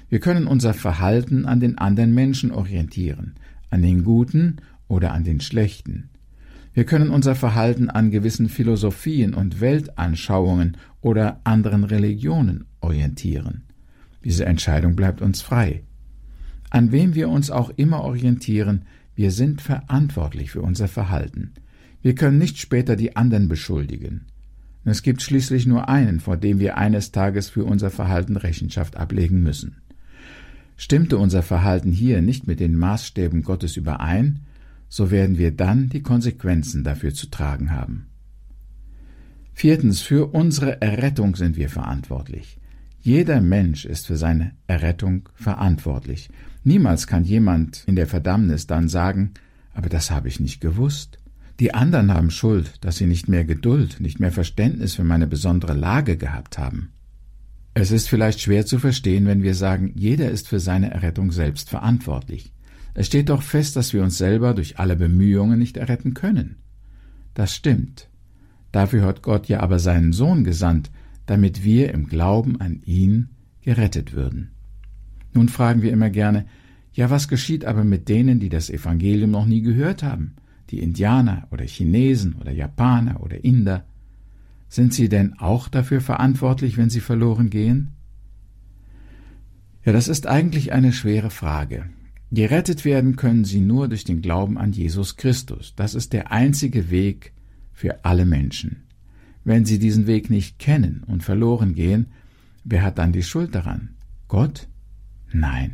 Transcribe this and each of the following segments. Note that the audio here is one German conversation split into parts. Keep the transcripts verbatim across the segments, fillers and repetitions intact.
Wir können unser Verhalten an den anderen Menschen orientieren, an den Guten oder an den Schlechten. Wir können unser Verhalten an gewissen Philosophien und Weltanschauungen oder anderen Religionen orientieren. Diese Entscheidung bleibt uns frei. An wem wir uns auch immer orientieren, wir sind verantwortlich für unser Verhalten. Wir können nicht später die anderen beschuldigen. Es gibt schließlich nur einen, vor dem wir eines Tages für unser Verhalten Rechenschaft ablegen müssen. Stimmte unser Verhalten hier nicht mit den Maßstäben Gottes überein, so werden wir dann die Konsequenzen dafür zu tragen haben. Viertens, für unsere Errettung sind wir verantwortlich. Jeder Mensch ist für seine Errettung verantwortlich. Niemals kann jemand in der Verdammnis dann sagen, aber das habe ich nicht gewusst. Die anderen haben Schuld, dass sie nicht mehr Geduld, nicht mehr Verständnis für meine besondere Lage gehabt haben. Es ist vielleicht schwer zu verstehen, wenn wir sagen, jeder ist für seine Errettung selbst verantwortlich. Es steht doch fest, dass wir uns selber durch alle Bemühungen nicht erretten können. Das stimmt. Dafür hat Gott ja aber seinen Sohn gesandt, damit wir im Glauben an ihn gerettet würden. Nun fragen wir immer gerne, ja, was geschieht aber mit denen, die das Evangelium noch nie gehört haben? Die Indianer oder Chinesen oder Japaner oder Inder? Sind sie denn auch dafür verantwortlich, wenn sie verloren gehen? Ja, das ist eigentlich eine schwere Frage. Gerettet werden können sie nur durch den Glauben an Jesus Christus. Das ist der einzige Weg für alle Menschen. Wenn sie diesen Weg nicht kennen und verloren gehen, wer hat dann die Schuld daran? Gott? Nein.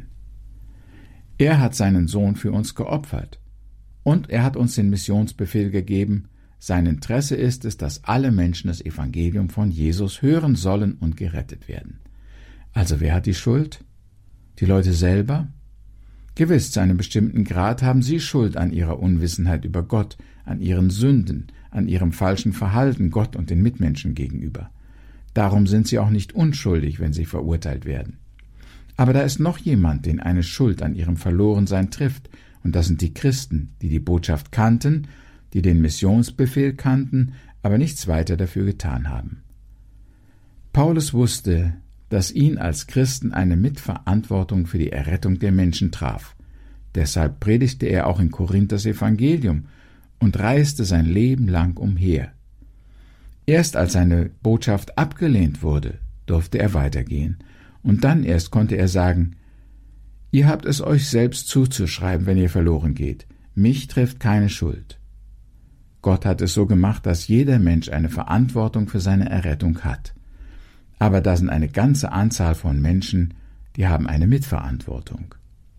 Er hat seinen Sohn für uns geopfert. Und er hat uns den Missionsbefehl gegeben. Sein Interesse ist es, dass alle Menschen das Evangelium von Jesus hören sollen und gerettet werden. Also wer hat die Schuld? Die Leute selber? Gewiss, zu einem bestimmten Grad haben sie Schuld an ihrer Unwissenheit über Gott, an ihren Sünden, an ihrem falschen Verhalten Gott und den Mitmenschen gegenüber. Darum sind sie auch nicht unschuldig, wenn sie verurteilt werden. Aber da ist noch jemand, den eine Schuld an ihrem Verlorensein trifft, und das sind die Christen, die die Botschaft kannten, die den Missionsbefehl kannten, aber nichts weiter dafür getan haben. Paulus wusste, dass ihn als Christen eine Mitverantwortung für die Errettung der Menschen traf. Deshalb predigte er auch in Korinth das Evangelium und reiste sein Leben lang umher. Erst als seine Botschaft abgelehnt wurde, durfte er weitergehen, und dann erst konnte er sagen, ihr habt es euch selbst zuzuschreiben, wenn ihr verloren geht. Mich trifft keine Schuld. Gott hat es so gemacht, dass jeder Mensch eine Verantwortung für seine Errettung hat. Aber da sind eine ganze Anzahl von Menschen, die haben eine Mitverantwortung.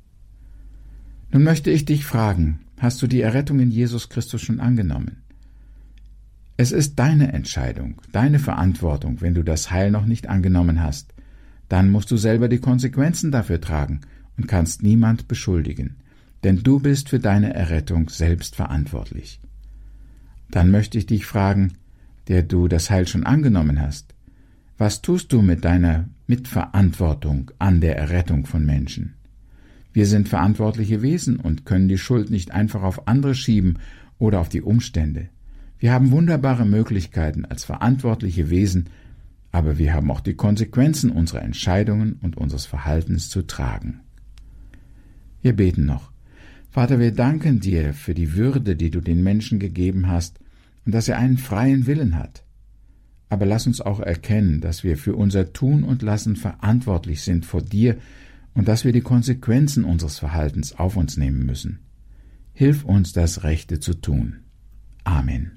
Nun möchte ich dich fragen, hast du die Errettung in Jesus Christus schon angenommen? Es ist deine Entscheidung, deine Verantwortung, wenn du das Heil noch nicht angenommen hast. Dann musst du selber die Konsequenzen dafür tragen und kannst niemand beschuldigen, denn du bist für deine Errettung selbst verantwortlich. Dann möchte ich dich fragen, der du das Heil schon angenommen hast, was tust du mit deiner Mitverantwortung an der Errettung von Menschen? Wir sind verantwortliche Wesen und können die Schuld nicht einfach auf andere schieben oder auf die Umstände. Wir haben wunderbare Möglichkeiten als verantwortliche Wesen, aber wir haben auch die Konsequenzen unserer Entscheidungen und unseres Verhaltens zu tragen. Wir beten noch. Vater, wir danken dir für die Würde, die du den Menschen gegeben hast und dass er einen freien Willen hat. Aber lass uns auch erkennen, dass wir für unser Tun und Lassen verantwortlich sind vor dir und dass wir die Konsequenzen unseres Verhaltens auf uns nehmen müssen. Hilf uns, das Rechte zu tun. Amen.